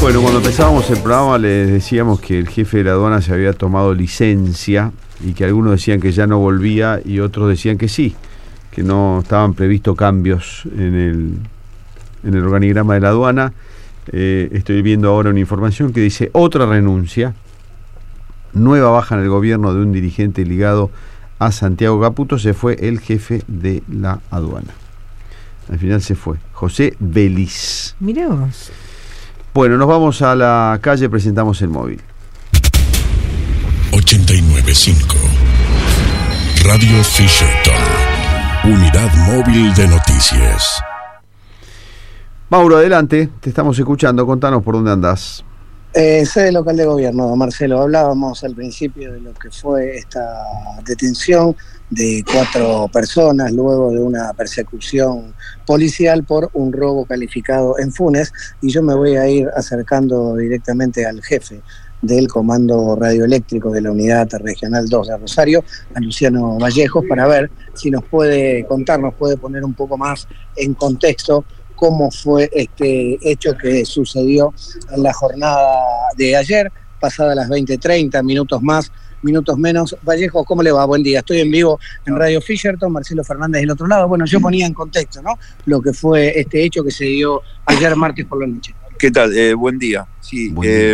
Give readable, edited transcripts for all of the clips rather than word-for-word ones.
Bueno, cuando empezábamos el programa les decíamos que el jefe de la aduana se había tomado licencia y que algunos decían que ya no volvía y otros decían que sí, que no estaban previstos cambios en el organigrama de la aduana. Estoy viendo ahora una información que dice otra renuncia, nueva baja en el gobierno de un dirigente ligado a Santiago Caputo. Se fue el jefe de la aduana. Al final se fue José Vélez. Mirá vos. Bueno, nos vamos a la calle, presentamos el móvil. 89.5 Radio Fisherton, unidad móvil de noticias. Mauro, adelante, te estamos escuchando, contanos por dónde andás. Sede local de gobierno, Marcelo. Hablábamos al principio de lo que fue esta detención de 4 personas luego de una persecución policial por un robo calificado en Funes, y yo me voy a ir acercando directamente al jefe del Comando Radioeléctrico de la Unidad Regional 2 de Rosario, a Luciano Vallejos, para ver si nos puede contar, nos puede poner un poco más en contexto cómo fue este hecho que sucedió en la jornada de ayer, pasada las 20:30, minutos más, minutos menos. Vallejo, ¿cómo le va? Buen día. Estoy en vivo en Radio Fisherton, Marcelo Fernández del otro lado. Bueno, yo ponía en contexto, ¿no?, lo que fue este hecho que se dio ayer martes por la noche. ¿Qué tal? Buen día. Sí,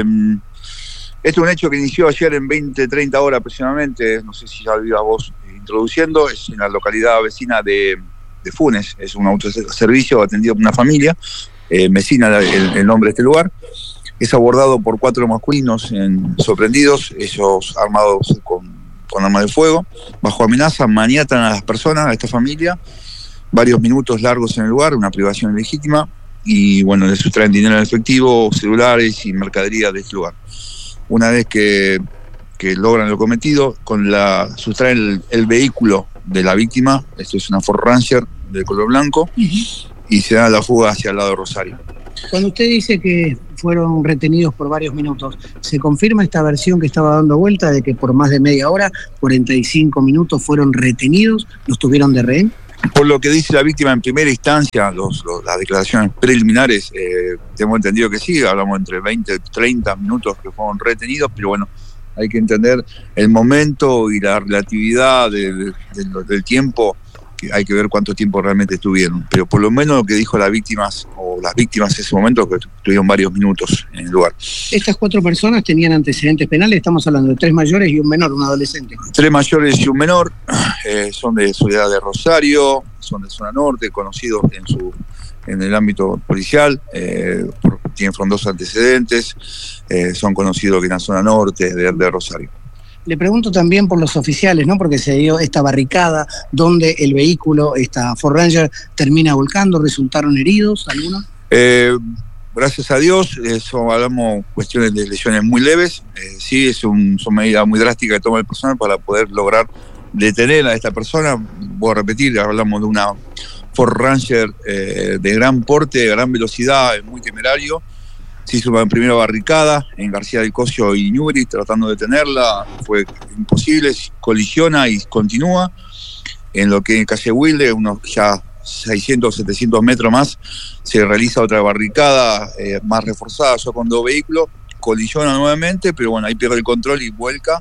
este es un hecho que inició ayer en 20-30 horas aproximadamente, no sé si ya lo ibas vos introduciendo, es en la localidad vecina de Funes, es un autoservicio atendido por una familia, Mesina el nombre de este lugar. Es abordado por 4 masculinos sorprendidos, ellos armados con armas de fuego, bajo amenaza, maniatan a las personas, a esta familia, varios minutos largos en el lugar, una privación ilegítima, y bueno, les sustraen dinero en efectivo, celulares y mercadería de este lugar. Una vez que logran lo cometido, sustraen el vehículo de la víctima, esto es una Ford Ranger de color blanco, y se dan la fuga hacia el lado de Rosario. Cuando usted dice que fueron retenidos por varios minutos, ¿se confirma esta versión que estaba dando vuelta de que por más de media hora, 45 minutos, fueron retenidos, los tuvieron de rehén? Por lo que dice la víctima en primera instancia, las declaraciones preliminares, tengo entendido que sí, hablamos entre 20 y 30 minutos que fueron retenidos, pero bueno, hay que entender el momento y la relatividad del tiempo, que hay que ver cuánto tiempo realmente estuvieron. Pero por lo menos lo que dijo las víctimas en ese momento, que estuvieron varios minutos en el lugar. Estas 4 personas tenían antecedentes penales, estamos hablando de 3 mayores y un menor, un adolescente. 3 mayores y un menor, son de Soledad de Rosario, son de zona norte, conocidos en el ámbito policial, tienen frondosos antecedentes, son conocidos que en la zona norte de Rosario. Le pregunto también por los oficiales, ¿no?, porque se dio esta barricada donde el vehículo, esta Ford Ranger, termina volcando. ¿Resultaron heridos algunos? Gracias a Dios, hablamos cuestiones de lesiones muy leves. Sí, son medidas muy drásticas que toma el personal para poder lograr detener a esta persona. Voy a repetir, hablamos de una Ford Ranger de gran porte, de gran velocidad, muy temerario. Se hizo una primera barricada en García del Cosio y Ñubri, tratando de detenerla, fue imposible, colisiona y continúa. En lo que en calle Wilde, unos ya 600, 700 metros más, se realiza otra barricada más reforzada, ya con 2 vehículos, colisiona nuevamente, pero bueno, ahí pierde el control y vuelca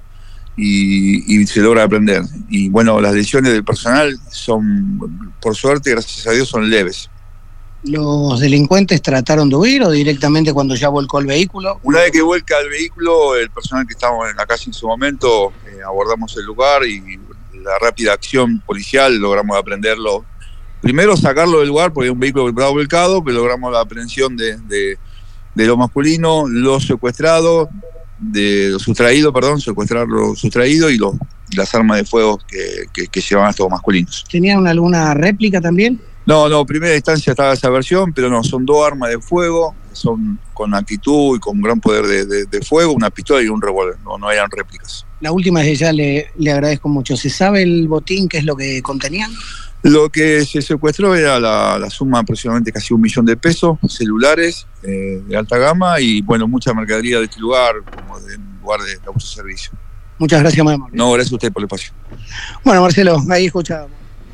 y se logra aprender. Y bueno, las lesiones del personal son, por suerte, gracias a Dios, son leves. ¿Los delincuentes trataron de huir o directamente cuando ya volcó el vehículo? Una vez que vuelca el vehículo, el personal que estábamos en la calle en su momento, abordamos el lugar y la rápida acción policial logramos aprenderlo. Primero sacarlo del lugar porque es un vehículo que estaba volcado, pero logramos la aprehensión de lo masculino, lo secuestrado, secuestrar lo sustraído y las armas de fuego que llevaban estos masculinos. ¿Tenían alguna réplica también? No, primera instancia estaba esa versión, pero no, son 2 armas de fuego, son con actitud y con gran poder de fuego, una pistola y un revólver, no eran réplicas. La última desde ya le agradezco mucho. ¿Se sabe el botín, qué es lo que contenían? Lo que se secuestró era la suma aproximadamente casi 1 millón de pesos, celulares de alta gama y bueno, mucha mercadería de este lugar, como del lugar de autoservicio. Muchas gracias, muy amable. No, gracias a usted por el espacio. Bueno, Marcelo, ahí escuchábamos.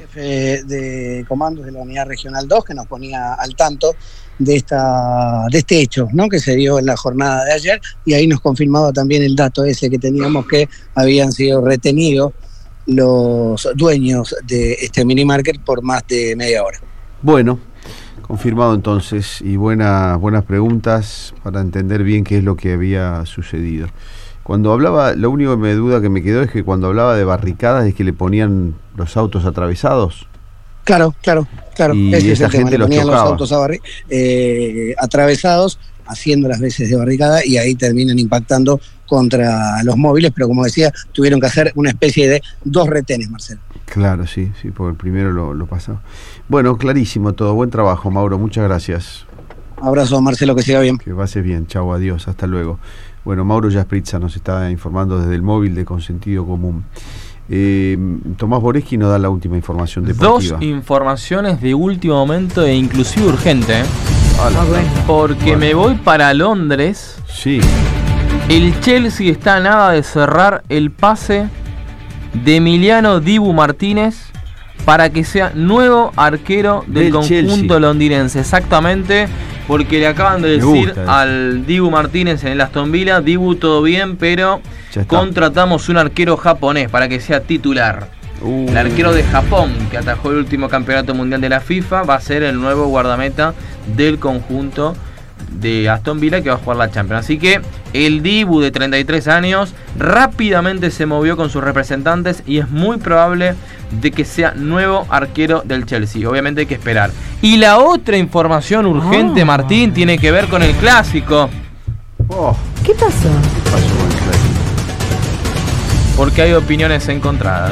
jefe de comandos de la Unidad Regional 2, que nos ponía al tanto de este hecho, ¿no?, que se dio en la jornada de ayer, y ahí nos confirmaba también el dato ese que teníamos, que habían sido retenidos los dueños de este mini market por más de media hora. Bueno, confirmado entonces, y buenas preguntas para entender bien qué es lo que había sucedido. Cuando hablaba, lo único duda que me quedó es que cuando hablaba de barricadas es que le ponían los autos atravesados. Claro. Y ese esa es el tema. gente Le los ponían chocaba. los autos atravesados, haciendo las veces de barricada, y ahí terminan impactando contra los móviles, pero como decía, tuvieron que hacer una especie de 2 retenes, Marcelo. Claro, sí, porque el primero lo pasó. Bueno, clarísimo todo. Buen trabajo, Mauro. Muchas gracias. Abrazo, Marcelo, que siga bien. Que pases bien. Chau, adiós. Hasta luego. Bueno, Mauro Jaspritza nos está informando desde el móvil de Consentido Común. Tomás Boreschi nos da la última información deportiva. 2 informaciones de último momento e inclusive urgente. Bueno. Porque me voy para Londres. Sí. El Chelsea está a nada de cerrar el pase de Emiliano Dibu Martínez para que sea nuevo arquero del conjunto Chelsea londinense. Exactamente, porque le acaban de decir al Dibu Martínez en el Aston Villa: Dibu, todo bien, pero contratamos un arquero japonés para que sea titular. El arquero de Japón, que atajó el último campeonato mundial de la FIFA, va a ser el nuevo guardameta del conjunto de Aston Villa, que va a jugar la Champions. Así que el Dibu, de 33 años, rápidamente se movió con sus representantes y es muy probable de que sea nuevo arquero del Chelsea. Obviamente hay que esperar. Y la otra información urgente, Martín, tiene que ver con el clásico. ¿Qué pasó? ¿Qué pasó con el clásico? Porque hay opiniones encontradas.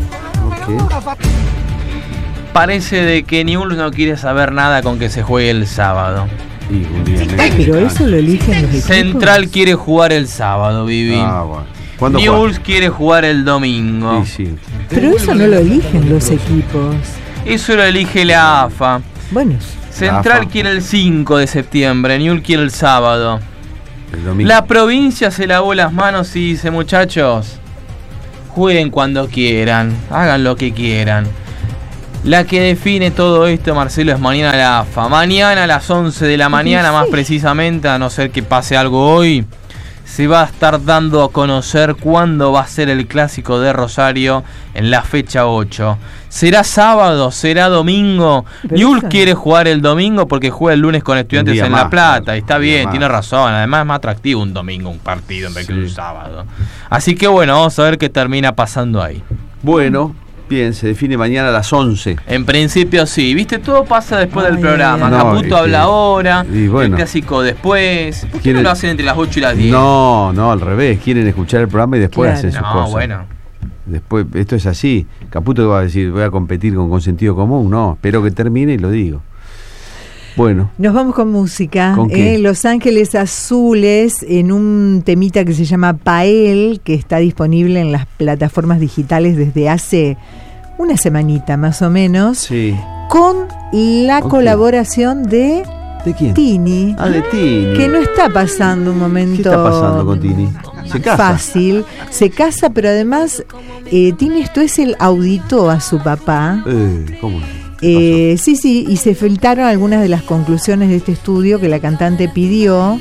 Parece de que Newell's no quiere saber nada con que se juegue el sábado. Pero eso lo eligen los equipos. Central quiere jugar el sábado, Vivi. Bueno. Newell's quiere jugar el domingo. Sí. Pero eso no lo eligen los equipos. Eso lo elige la AFA. Bueno. Central quiere el 5 de septiembre, Newell's quiere el sábado. La provincia se lavó las manos y dice: muchachos, jueguen cuando quieran, hagan lo que quieran. La que define todo esto, Marcelo, es mañana la AFA. Mañana a las 11 de la mañana, más precisamente, a no ser que pase algo hoy, se va a estar dando a conocer cuándo va a ser el clásico de Rosario en la fecha 8. ¿Será sábado? ¿Será domingo? Newell's quiere jugar el domingo porque juega el lunes con Estudiantes en La Plata. Y está bien, tiene razón. Además es más atractivo un domingo, un partido, en vez que un sábado. Así que bueno, vamos a ver qué termina pasando ahí. Bueno, bien, se define mañana a las 11. En principio sí, viste, todo pasa después del programa. Caputo habla ahora, el clásico después. ¿Por qué no lo hacen entre las 8 y las 10? No, al revés, quieren escuchar el programa y después hacen sus cosas. Bueno. Después, esto es así. Caputo va a decir: voy a competir con Consentido Común. No, espero que termine y lo digo. Bueno. Nos vamos con música. ¿Con qué? Los Ángeles Azules, en un temita que se llama Pael, que está disponible en las plataformas digitales desde hace una semanita más o menos. Sí. Con la colaboración de quién? Tini. De Tini. Que no está pasando un momento. ¿Qué está pasando con Tini? Se casa. Fácil. Se casa, pero además Tini él auditó a su papá. ¿Cómo? Sí, y se filtraron algunas de las conclusiones de este estudio que la cantante pidió.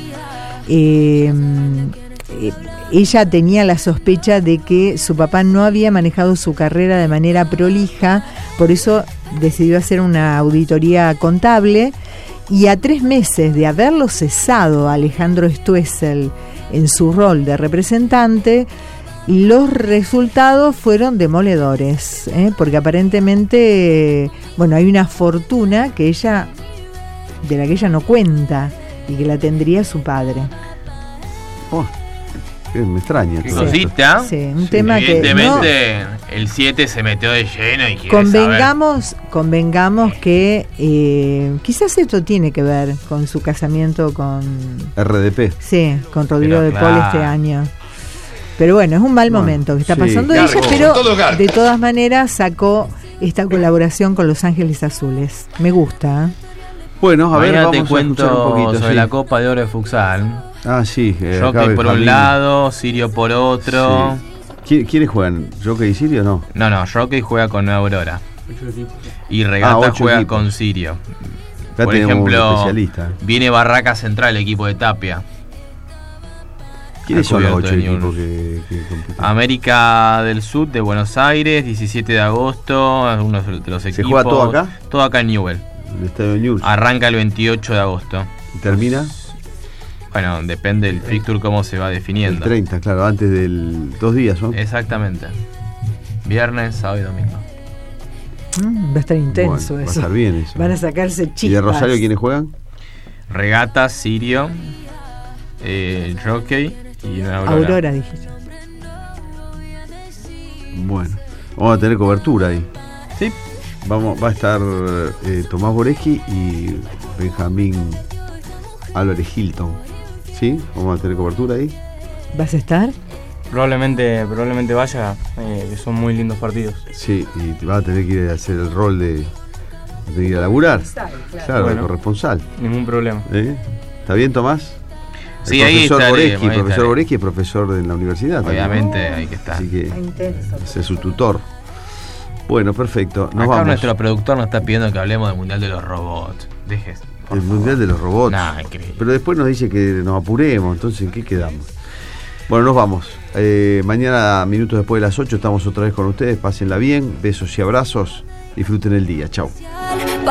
Ella tenía la sospecha de que su papá no había manejado su carrera de manera prolija, por eso decidió hacer una auditoría contable, y a 3 meses de haberlo cesado a Alejandro Stoessel en su rol de representante, los resultados fueron demoledores, porque aparentemente, hay una fortuna de la que ella no cuenta y que la tendría su padre. Me extraña. ¿Qué cosita? Sí, un tema evidentemente el 7 se metió de lleno y quiere convengamos que quizás esto tiene que ver con su casamiento con RDP. Sí, con Rodrigo de Paul este año. Pero bueno, es un mal momento que está pasando ella, pero de todas maneras sacó esta colaboración con Los Ángeles Azules. Me gusta. Bueno, a ver, mañana vamos te cuento a un poquito, sobre la Copa de Oro de Futsal. Sí. Jockey por un lado, Sirio por otro. Sí. ¿Quiénes juegan? ¿Jockey y Sirio o no? No, Jockey juega con Nueva Aurora. Y Regata 8 juega equipos. con Sirio. Acá Por tenemos un ejemplo, especialista. viene Barraca Central, el equipo de Tapia. ¿Quiénes son los 8 cubierto de equipos Newell's. que compiten? América del Sur de Buenos Aires, 17 de agosto, algunos de los equipos. ¿Se juega todo acá? Todo acá en Newell. El estadio de Newell's. Arranca el 28 de agosto. ¿Y termina? Bueno, depende del fixture cómo se va El definiendo. 30, claro, antes del 2 días, ¿no? Exactamente. Viernes, sábado y domingo. Va a estar intenso Bueno, eso. va a estar bien eso. Van a sacarse chispas. ¿Y de Rosario quiénes juegan? Regata, Sirio, Jockey y Aurora. Aurora, dijiste. Bueno, vamos a tener cobertura ahí. Sí. Va a estar Tomás Boreschi y Benjamín Álvarez Hilton. ¿Sí? Vamos a tener cobertura ahí. ¿Vas a estar? Probablemente vaya, que son muy lindos partidos. Sí, y te vas a tener que ir a hacer el rol de ir a laburar. Claro, Bueno. de corresponsal. Ningún problema. ¿Está bien, Tomás? Sí, el ahí profesor estaré, Boreschi, ahí profesor estaré. Boreschi es profesor en la universidad. también, ¿no? Obviamente hay que estar. Así que Intenso. ese es su tutor. Bueno, perfecto. Nos Acá vamos. nuestro productor nos está pidiendo que hablemos del Mundial de los Robots. Dejes. por El favor. Mundial de los Robots. Nah, increíble. Pero después nos dice que nos apuremos, entonces ¿en qué quedamos? Bueno, nos vamos. Mañana, minutos después de las 8, estamos otra vez con ustedes. Pásenla bien, besos y abrazos. Disfruten el día. Chau.